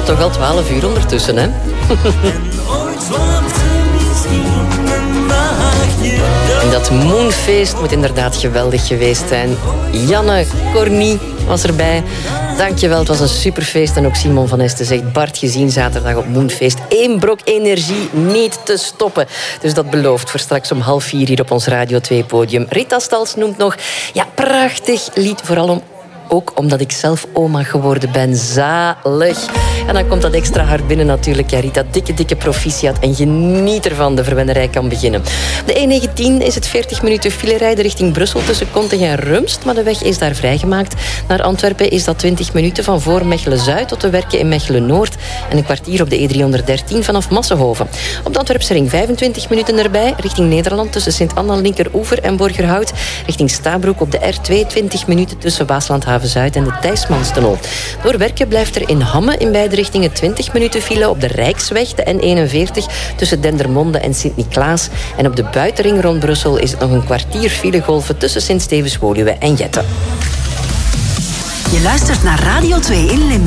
toch al 12 uur ondertussen, hè? En dat Moonfeest moet inderdaad geweldig geweest zijn. Janne Corny was erbij. Dankjewel, het was een superfeest. En ook Simon van Esten zegt, Bart, gezien zaterdag op Moonfeest. 1 brok energie, niet te stoppen. Dus dat belooft voor straks om 3:30 hier op ons Radio 2-podium. Rita Stals noemt nog, ja, prachtig lied, vooral ook omdat ik zelf oma geworden ben. Zalig. En dan komt dat extra hard binnen natuurlijk. Ja, Rita, dikke proficiat. En geniet ervan, de verwennerij kan beginnen. De E19 is het 40 minuten filerijden richting Brussel tussen Kontingen en Rumst. Maar de weg is daar vrijgemaakt. Naar Antwerpen is dat 20 minuten van voor Mechelen-Zuid tot de Werken in Mechelen-Noord. En een kwartier op de E313 vanaf Massenhoven. Op de Antwerpse ring 25 minuten erbij. Richting Nederland tussen Sint-Anna, Linkeroever en Borgerhout. Richting Stabroek op de R2 20 minuten tussen Waasland-Haven-Zuid en de Thijsmanstunnel. Door Werken blijft er in Hamme in beide richtingen 20 minuten file op de Rijksweg, de N41, tussen Dendermonde en Sint-Niklaas. En op de buitenring rond Brussel is het nog een kwartier filegolven tussen Sint-Stevens-Woluwe en Jette. Je luistert naar Radio 2 in Limburg.